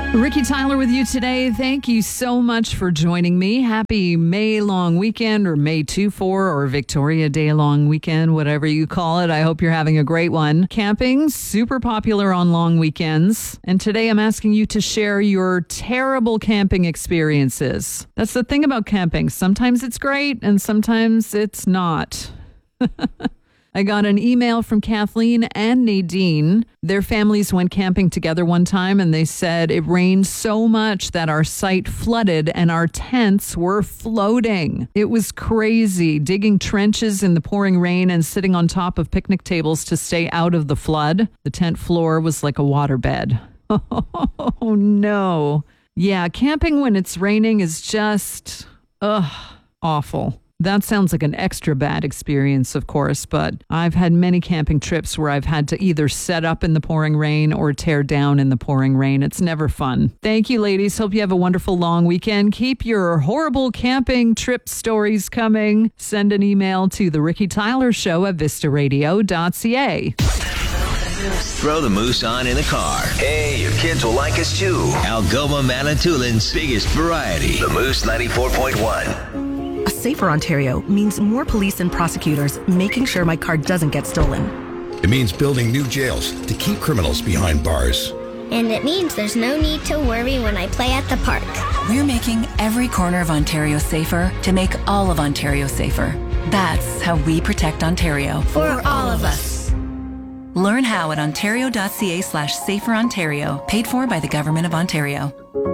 Ricky Tyler with you today. Thank you so much for joining me. Happy May long weekend, or May 2-4, or Victoria Day long weekend, whatever you call it. I hope you're having a great one. Camping, super popular on long weekends. And today I'm asking you to share your terrible camping experiences. That's the thing about camping. Sometimes it's great and sometimes it's not. I got an email from Kathleen and Nadine. Their families went camping together one time, and they said it rained so much that our site flooded and our tents were floating. It was crazy, digging trenches in the pouring rain and sitting on top of picnic tables to stay out of the flood. The tent floor was like a waterbed. Oh, no. Yeah, camping when it's raining is just, awful. That sounds like an extra bad experience, of course, but I've had many camping trips where I've had to either set up in the pouring rain or tear down in the pouring rain. It's never fun. Thank you, ladies. Hope you have a wonderful long weekend. Keep your horrible camping trip stories coming. Send an email to The Ricky Tyler Show at vistaradio.ca. Throw the Moose on in the car. Hey, your kids will like us too. Algoma Manitoulин's biggest variety. The Moose 94.1. A safer Ontario means more police and prosecutors making sure my car doesn't get stolen. It means building new jails to keep criminals behind bars. And it means there's no need to worry when I play at the park. We're making every corner of Ontario safer to make all of Ontario safer. That's how we protect Ontario. For all of us. Learn how at ontario.ca/saferontario, paid for by the Government of Ontario.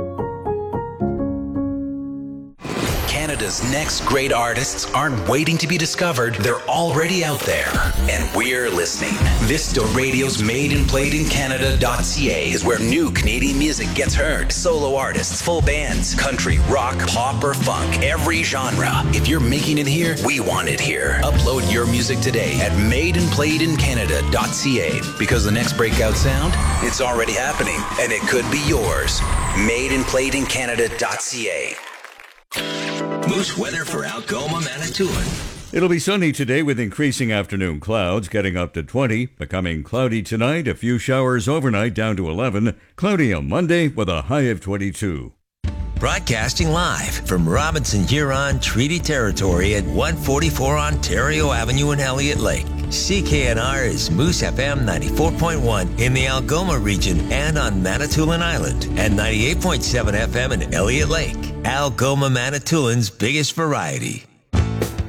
Canada's next great artists aren't waiting to be discovered. They're already out there. And we're listening. Vista Radio's Made and Played in Canada.ca is where new Canadian music gets heard. Solo artists, full bands, country, rock, pop, or funk. Every genre. If you're making it here, we want it here. Upload your music today at madeandplayedincanada.ca, because the next breakout sound, it's already happening. And it could be yours. madeandplayedincanada.ca. Moose weather for Algoma Manitoulin. It'll be sunny today with increasing afternoon clouds, getting up to 20. Becoming cloudy tonight, a few showers overnight down to 11. Cloudy on Monday with a high of 22. Broadcasting live from Robinson Huron Treaty Territory at 144 Ontario Avenue in Elliott Lake. CKNR is Moose FM 94.1 in the Algoma region and on Manitoulin Island, and 98.7 FM in Elliott Lake. Algoma Manitoulin's biggest variety.